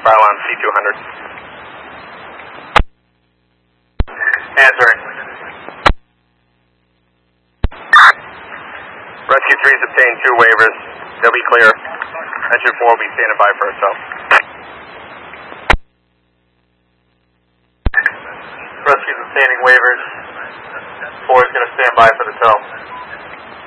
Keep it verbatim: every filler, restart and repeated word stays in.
file on C two hundred. Answering. Rescue three's obtained two waivers. They'll be clear. Engine four will be standing by for itself. Rescue's obtaining waivers. Four is going to stand by for the tow.